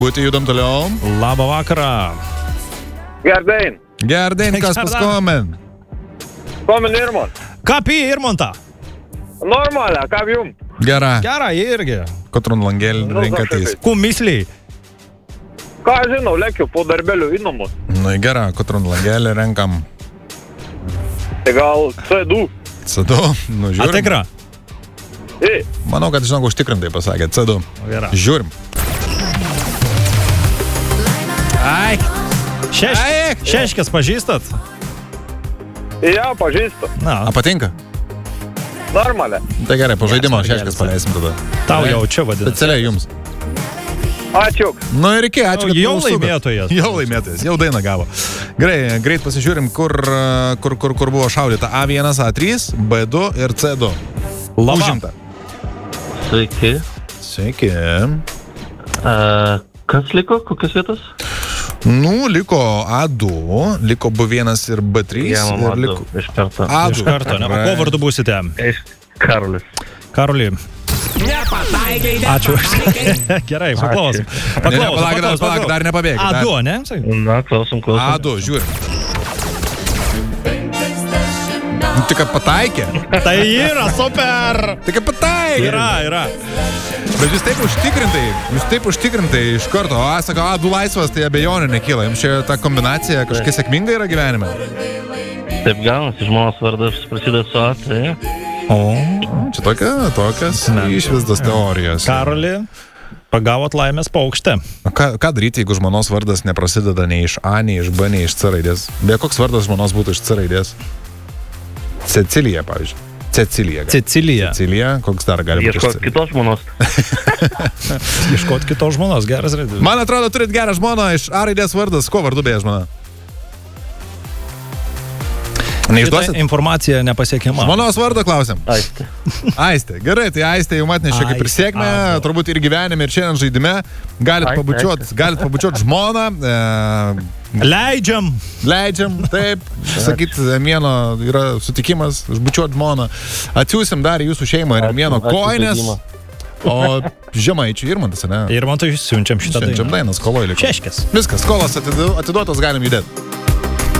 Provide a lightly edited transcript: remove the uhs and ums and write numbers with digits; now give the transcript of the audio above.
Būti judam toliau. Labą vakarą. Gerdien, kas paskomen? Komen Irmon. Kapį Irmontą. Normalią, kaip jum? Gera. Gerą irgi. Kotron langelį rinkatys. Kumisliai. Ką žinau, lėkiu po darbelių į namus. Nu, gera, kotron langelį renkam. Tai gal C2? C2, nu žiūrim. A tikra? Manau, kad žinok užtikrintai pasakė C2. Gera. Žiūrim. Ai. Šeškės pažįstat? Ja, pažįstu. Na, A patinka? Normalią. Tai gerai, po žaidimo Geras, šeškas paleisim tada. tau jau čia vadinasi. Specialiai jums. Ačiū. Nu ir iki, ačiū, kad Jau klausot. laimėtojas. Jau laimėtojas, jau dainą gavo. Gerai, greit pasižiūrim, kur buvo šaudyta A1, A3, B2 ir C2. Laba. Užimta. Sveiki. Sveiki. Kas liko? Kokios vietos? Nu, liko A2, liko B1 ir B3. Mama, ir liko iš karto. A2. Iš karto, ne? O ko vardu būsite? Karolis. Karoli. Ačiū. Gerai, paklausom. Palauk, dar nepabėg. A2, ne? Na, klausom. A2, žiūrim. Nu, tik pataikė. Tai yra super. Tik pataikė. Yra. Bet jūs taip užtikrintai iš karto. O, sako, A2 laisvas, tai abejonių nekyla. Jums čia ta kombinacija kažkiek sėkminga yra gyvenime? Taip gaunasi, žmonos vardas prasideda su A, tai... O, čia tokias išvaizdos teorijos. Karoli, pagavot laimės paukštę. Ką daryti, jeigu žmonos vardas neprasideda nei iš A, nei iš B, nei iš C raidės? Beje, koks vardas žmonos būtų iš C raidės? Cecilija, pavyzdžiui. Cecilija, koks dar gali būti? Ieškot kitos žmonos. Ieškot kitos žmonos, geras raidės. Man atrodo, turit gerą žmoną iš A raidės vardas. Ko vardu beje žmona? Neišduosit? Informacija nepasiekiama. Žmonos vardą klausim. Aistė. Aistė. Gerai, tai Aistė jau atnešė kaip ir sėkmę, turbūt ir gyvenime, ir šiandien žaidime. Galit pabučiuot žmoną. Leidžiam, taip. Sakyt, Mieno yra sutikimas, užbučiuot žmoną. Atsiųsim dar jūsų šeimą ir Mieno koinės. O Žemaičių Irmantas, ne? Irmantui siunčiam šitą dainą. Siunčiam dainą, skoloj liko. Šeškės. Viskas, skolas atiduotas, galim judėti.